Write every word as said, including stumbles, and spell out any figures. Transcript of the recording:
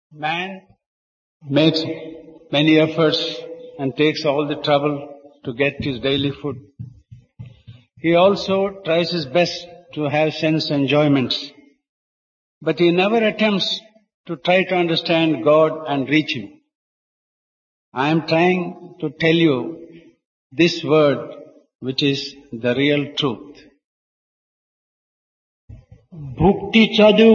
Man makes many efforts and takes all the trouble to get his daily food. He also tries his best to have sense enjoyments, but he never attempts to try to understand God and reach Him. I am trying to tell you this word which is the real truth. భుక్తి చదువు